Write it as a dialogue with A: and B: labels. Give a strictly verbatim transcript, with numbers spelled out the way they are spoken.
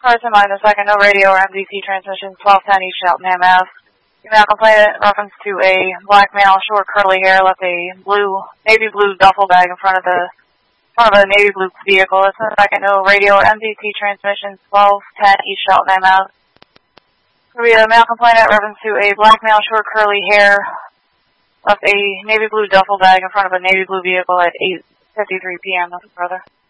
A: Carson minus second, no radio or M D T transmission, twelve ten East Shelton M F. Email complaint in reference to a black male, short curly hair, left a blue, navy blue duffel bag in front of the front of a navy blue vehicle. That's the second, no radio or M D T transmission, twelve ten East Shelton M F. There will be a mail complaint in reference to a black male, short curly hair, left a navy blue duffel bag in front of a navy blue vehicle at eight fifty-three p m That's brother.